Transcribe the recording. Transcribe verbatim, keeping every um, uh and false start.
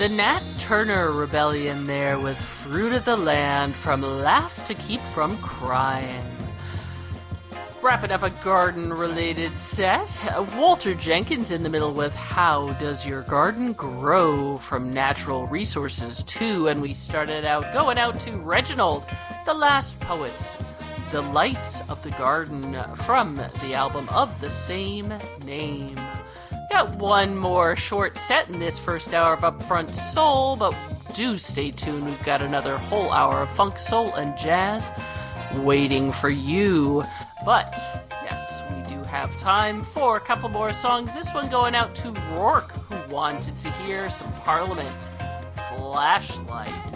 The Nat Turner Rebellion there with Fruit of the Land from Laugh to Keep from Crying. Wrapping up a garden-related set, Walter Jenkins in the middle with How Does Your Garden Grow from Natural Resources two, and we started out going out to Reginald, The Last Poets, Delights of the Garden from the album of the same name. Got one more short set in this first hour of Upfront Soul, but do stay tuned. We've got another whole hour of funk, soul, and jazz waiting for you. But, yes, we do have time for a couple more songs. This one going out to Rourke, who wanted to hear some Parliament. Flashlight.